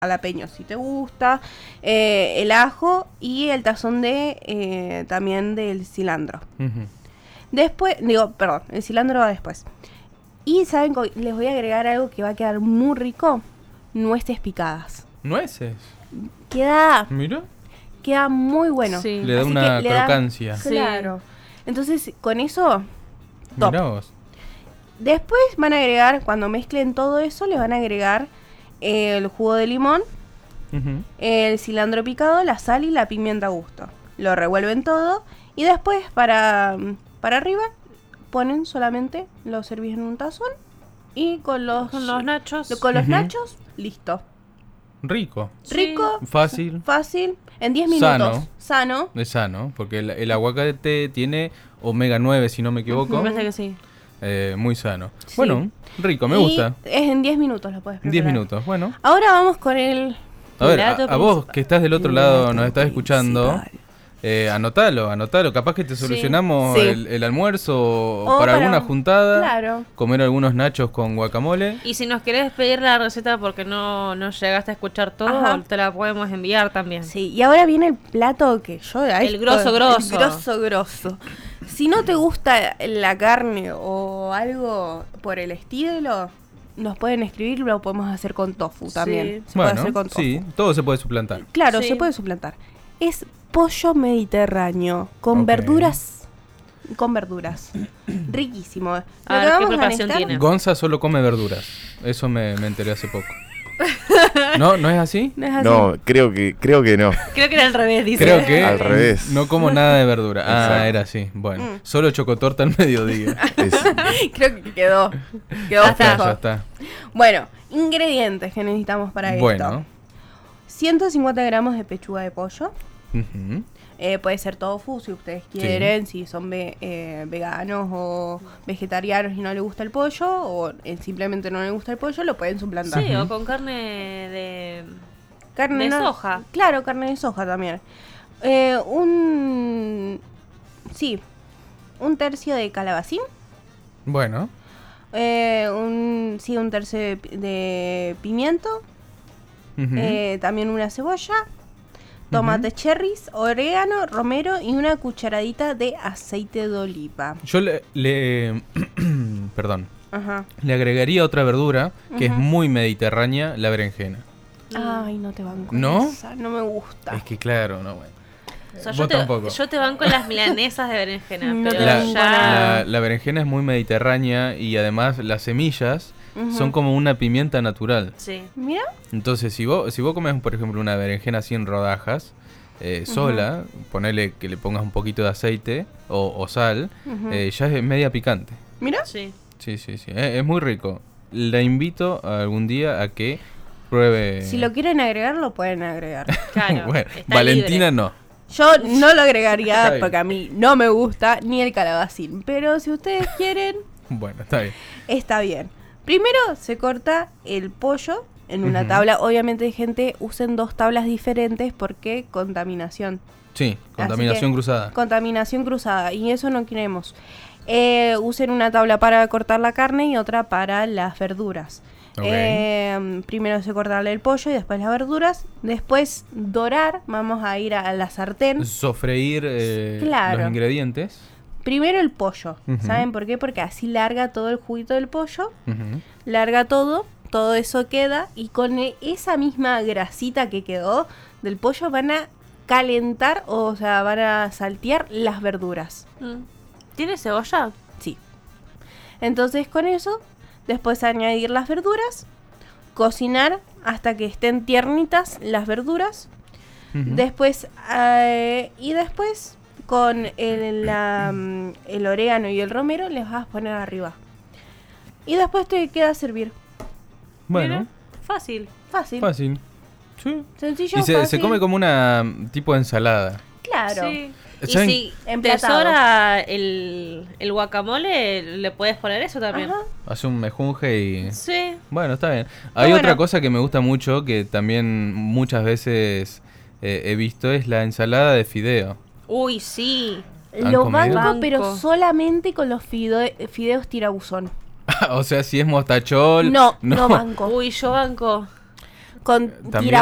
jalapeño si te gusta, el ajo y el tazón de también del cilantro. Ujú. Después, el cilantro va después. Y saben, les voy a agregar algo que va a quedar muy rico, nueces picadas. ¿Nueces? Queda Mira, muy bueno. Sí. le da Así una que le da- crocancia. Sí. Claro. Entonces, con eso, top. Mirá vos. Después van a agregar, cuando mezclen todo eso, le van a agregar el jugo de limón, Ujú. el cilantro picado, la sal y la pimienta a gusto. Lo revuelven todo y después para arriba ponen solamente, lo servís en un tazón y con los nachos. con los Ujú. nachos, listo. Rico. Sí. Rico, Fácil. fácil, en 10 minutos. Sano. Es sano, porque el aguacate tiene omega 9, si no me equivoco. Me parece que sí. Muy sano. Sí. Bueno, rico, me Y gusta. es en 10 minutos lo puedes preparar. 10 minutos, bueno. Ahora vamos con el A ver, plato a vos principal. que estás del otro lado, nos estás escuchando, Principal. anotalo. Capaz que te Sí. solucionamos Sí. el almuerzo o O para para- alguna juntada. Claro. Comer algunos nachos con guacamole. Y si nos querés pedir la receta porque no llegaste a escuchar todo, Ajá. te la podemos enviar también. Sí, y ahora viene el plato que yo... El grosso, grosso. El grosso. Si no te gusta la carne o algo por el estilo, nos pueden escribir, lo podemos hacer con tofu también. Se puede Bueno, hacer con tofu. sí, todo se puede suplantar. Claro, Sí. se puede suplantar. Es pollo mediterráneo con Ok. verduras. Con verduras. Riquísimo. Lo A ver, que ¿qué vamos preparación necesitar- tiene? Gonza solo come verduras. Eso me enteré hace poco. ¿No? ¿No es así? ¿No es así? No, creo que no. Creo que era al revés, dice. Creo que Al revés. no como nada de verdura. Ah, Exacto. era así. Bueno, Mm. solo chocotorta al mediodía. Es- Creo que quedó. Quedó Ya está. fijo. Ya está. Bueno, ingredientes que necesitamos para esto. Bueno. 150 gramos de pechuga de pollo. Ujú. Puede ser tofu si ustedes quieren, si son veganos o vegetarianos y no les gusta el pollo, o simplemente no les gusta el pollo, lo pueden suplantar. Sí, o con carne de... Carne de soja. Claro, carne de soja también. Un tercio de calabacín. Bueno. Un tercio de pimiento. Ujú. También una cebolla. Tomate cherries, orégano, romero y una cucharadita de aceite de oliva. Yo perdón, Ajá. le agregaría otra verdura que es Ujú. muy mediterránea, la berenjena. Ay, no te banco. ¿No? Esa, no me gusta. Es que claro, no, bueno. O sea, Vos tampoco. yo te banco las milanesas de berenjena, No pero te banco nada. ya... La berenjena es muy mediterránea y además las semillas Ujú. son como una pimienta natural. Sí. Mira. Entonces, si vos comes, por ejemplo, una berenjena así en rodajas, sola, ponele que le pongas un poquito de aceite o sal, Ujú. ya es media picante. Mira. Sí. Sí, sí, sí. Es muy rico. La invito algún día a que pruebe. Si lo quieren agregar, lo pueden agregar. Claro. Bueno, está Valentina libre. no. Yo no lo Está agregaría bien. porque a mí no me gusta ni el calabacín. Pero si ustedes quieren, Bueno, está bien. está bien. Primero se corta el pollo en una Ujú. tabla. Obviamente, gente, usen 2 tablas diferentes porque contaminación. Sí, contaminación que- cruzada. Contaminación cruzada. Y eso no queremos. Usen una tabla para cortar la carne y otra para las verduras. Ok. Primero se corta el pollo y después las verduras. Después dorar. Vamos a ir a la sartén. Sofreír Claro. los ingredientes. Primero el pollo. Ujú. ¿Saben por qué? Porque así larga todo el juguito del pollo. Ujú. Larga todo. Todo eso queda. Y con esa misma grasita que quedó del pollo van a calentar, o sea, van a saltear las verduras. Mm. ¿Tiene cebolla? Sí. Entonces con eso, después añadir las verduras, cocinar hasta que estén tiernitas las verduras. Ujú. Después, y después con el orégano y el romero les vas a poner arriba. Y después te queda servir. Bueno, Mira, fácil. Fácil. fácil. Sí. Sencillo, Y se fácil. come como una tipo de ensalada. Claro. Sí. Y ¿Saben? si te Emplatado. sobra el guacamole, le puedes poner eso también. Ajá. Hace un mejunje y... Sí. Bueno, está bien. Hay bueno. otra cosa que me gusta mucho, que también muchas veces he visto, es la ensalada de fideo. Uy, sí. ¿Han Lo comido? banco, pero Banco. solamente con los fideos tirabuzón. O sea, si es mostachol... No banco. Uy, yo banco. con También